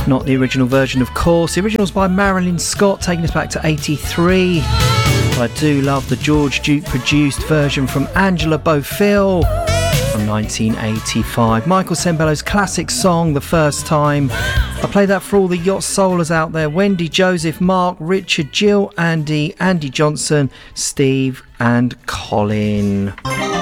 Not the original version, of course. The original's by Marilyn Scott, taking us back to 83. But I do love the George Duke produced version from Angela Bofill from 1985. Michael Sembello's classic song, The First Time. I play that for all the yacht soulers out there. Wendy, Joseph, Mark, Richard, Jill, Andy, Andy Johnson, Steve and Colin.